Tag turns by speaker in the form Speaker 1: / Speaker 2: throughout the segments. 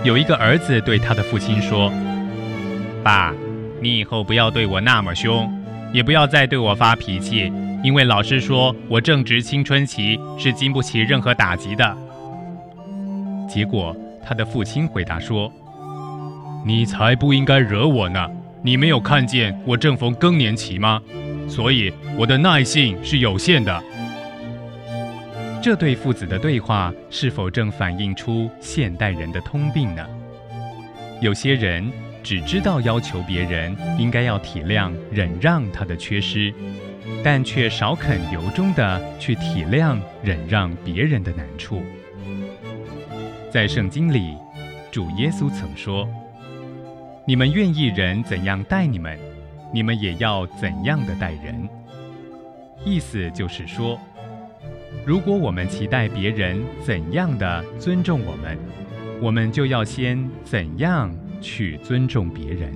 Speaker 1: 有一个儿子对他的父亲说：爸，你以后不要对我那么凶，也不要再对我发脾气，因为老师说我正值青春期，是经不起任何打击的。结果他的父亲回答说：你才不应该惹我呢，你没有看见我正逢更年期吗？所以我的耐性是有限的。这对父子的对话是否正反映出现代人的通病呢？有些人只知道要求别人应该要体谅、忍让他的缺失，但却少肯由衷地去体谅、忍让别人的难处。在圣经里，主耶稣曾说：你们愿意人怎样待你们，你们也要怎样的待人。意思就是说，如果我们期待别人怎样的尊重我们，我们就要先怎样去尊重别人。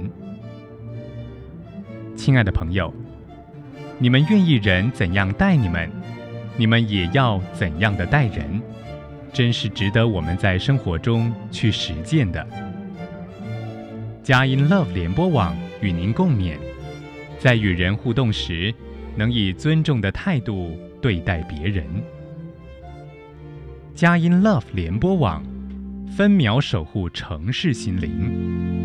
Speaker 1: 亲爱的朋友，你们愿意人怎样待你们，你们也要怎样的待人，真是值得我们在生活中去实践的。佳音 Love 联播网与您共勉，在与人互动时，能以尊重的态度对待别人。佳音 Love 联播网，分秒守护城市心灵。